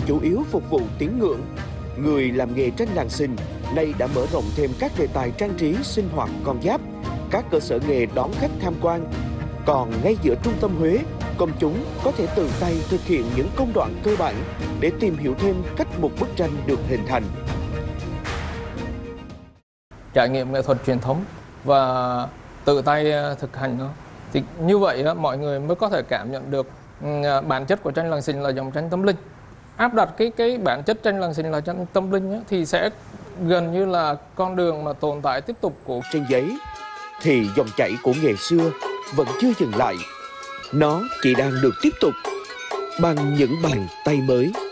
chủ yếu phục vụ tín ngưỡng. Người làm nghề tranh làng xình nay đã mở rộng thêm các đề tài trang trí sinh hoạt con giáp, các cơ sở nghề đón khách tham quan. Còn ngay giữa trung tâm Huế, công chúng có thể tự tay thực hiện những công đoạn cơ bản để tìm hiểu thêm cách một bức tranh được hình thành. Trải nghiệm nghệ thuật truyền thống và tự tay thực hành nó, thì như vậy mọi người mới có thể cảm nhận được bản chất của tranh làng xình là dòng tranh tâm linh. Áp đặt cái bản chất tranh làng xình là tranh tâm linh thì sẽ gần như là con đường mà tồn tại tiếp tục của trên giấy, thì dòng chảy của nghề xưa vẫn chưa dừng lại. Nó chỉ đang được tiếp tục bằng những bàn tay mới.